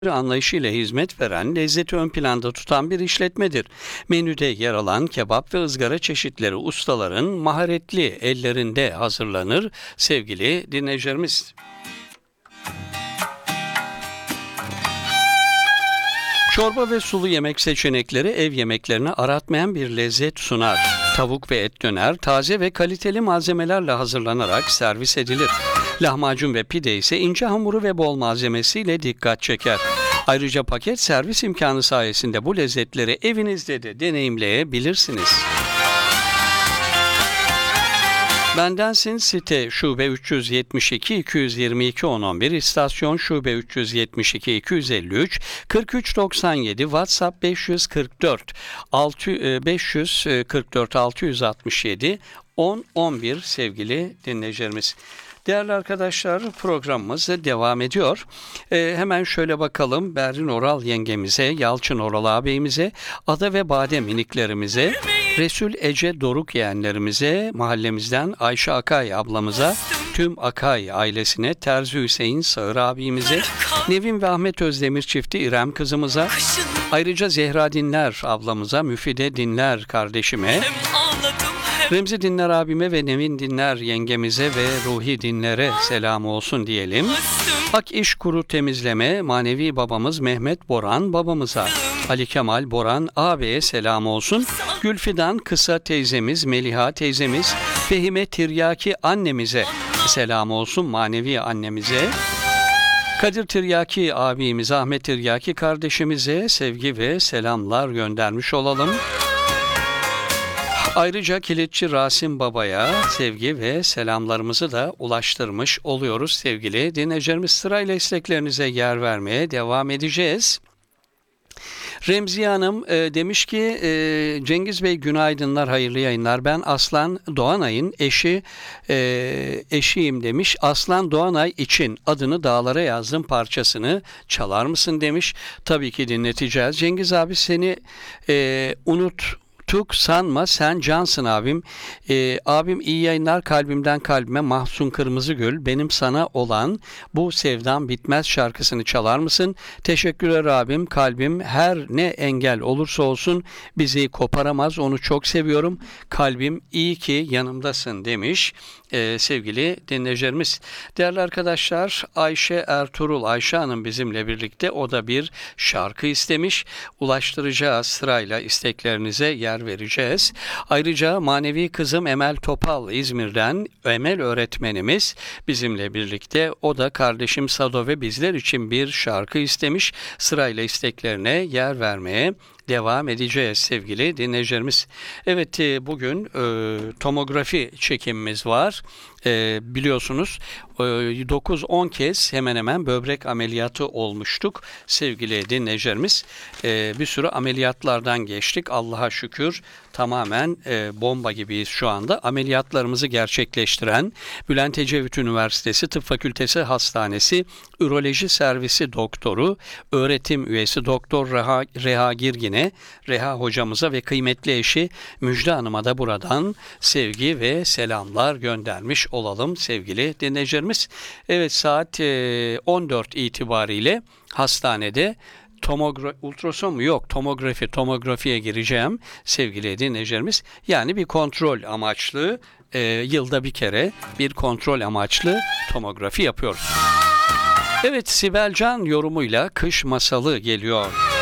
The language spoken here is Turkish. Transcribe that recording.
anlayışıyla hizmet veren, lezzeti ön planda tutan bir işletmedir. Menüde yer alan kebap ve ızgara çeşitleri ustaların maharetli ellerinde hazırlanır sevgili dinleyicilerimiz. Çorba ve sulu yemek seçenekleri ev yemeklerini aratmayan bir lezzet sunar. Tavuk ve et döner taze ve kaliteli malzemelerle hazırlanarak servis edilir. Lahmacun ve pide ise ince hamuru ve bol malzemesiyle dikkat çeker. Ayrıca paket servis imkanı sayesinde bu lezzetleri evinizde de deneyimleyebilirsiniz. Bendensin site şube 372 222 1011 istasyon şube 372 253 4397 WhatsApp 544 544 667 1011 sevgili dinleyicilerimiz. Değerli arkadaşlar, programımız devam ediyor. Hemen şöyle bakalım. Berrin Oral yengemize, Yalçın Oral ağabeyimize, Ada ve Bade miniklerimize, Resul Ece Doruk yeğenlerimize, mahallemizden Ayşe Akay ablamıza, tüm Akay ailesine, Terzi Hüseyin Sağır abimize, Nevin ve Ahmet Özdemir çifti İrem kızımıza, ayrıca Zehra Dinler ablamıza, Müfide Dinler kardeşime, Remzi Dinler abime ve Nevin Dinler yengemize ve Ruhi Dinler'e selam olsun diyelim. Hak İş Kuru Temizleme manevi babamız Mehmet Boran babamıza, Ali Kemal Boran ağabeye selam olsun. Gülfidan Kısa teyzemiz, Meliha teyzemiz, Fehime Tiryaki annemize selam olsun, manevi annemize. Kadir Tiryaki abimiz, Ahmet Tiryaki kardeşimize sevgi ve selamlar göndermiş olalım. Ayrıca Kilitçi Rasim Baba'ya sevgi ve selamlarımızı da ulaştırmış oluyoruz sevgili dinleyicilerimiz. Sırayla isteklerinize yer vermeye devam edeceğiz. Remziye Hanım demiş ki Cengiz Bey günaydınlar, hayırlı yayınlar. Ben Aslan Doğanay'ın eşiyim demiş. Aslan Doğanay için adını dağlara yazdım parçasını çalar mısın demiş. Tabii ki dinleteceğiz. Cengiz abi seni unuttuk sanma, sen cansın abim. Abim iyi yayınlar, kalbimden kalbime Mahsun Kırmızıgül, benim sana olan bu sevdam bitmez şarkısını çalar mısın? Teşekkürler abim, kalbim her ne engel olursa olsun bizi koparamaz, onu çok seviyorum. Kalbim iyi ki yanımdasın demiş sevgili dinleyicilerimiz. Değerli arkadaşlar, Ayşe Ertuğrul, Ayşe Hanım bizimle birlikte, o da bir şarkı istemiş. Ulaştıracağız, sırayla isteklerinize yer vereceğiz. Ayrıca manevi kızım Emel Topal İzmir'den, Emel öğretmenimiz bizimle birlikte, o da kardeşim Sado ve bizler için bir şarkı istemiş. Sırayla isteklerine yer vermeye devam edeceğiz sevgili dinleyicilerimiz. Evet, bugün tomografi çekimimiz var. Biliyorsunuz 9-10 kez hemen hemen böbrek ameliyatı olmuştuk sevgili dinleyicilerimiz. Bir sürü ameliyatlardan geçtik. Allah'a şükür tamamen bomba gibiyiz şu anda. Ameliyatlarımızı gerçekleştiren Bülent Ecevit Üniversitesi Tıp Fakültesi Hastanesi Üroloji Servisi Doktoru, öğretim üyesi Doktor Reha Girgin'e, Reha hocamıza ve kıymetli eşi Müjde Hanım'a da buradan sevgi ve selamlar göndermiş olalım sevgili dinleyicilerimiz. Evet, saat 14 itibariyle hastanede ultrason mu? Yok, tomografiye gireceğim sevgili dinleyicilerimiz. Yani bir kontrol amaçlı, yılda bir kere bir kontrol amaçlı tomografi yapıyoruz. Evet, Sibel Can yorumuyla Kış Masalı geliyor.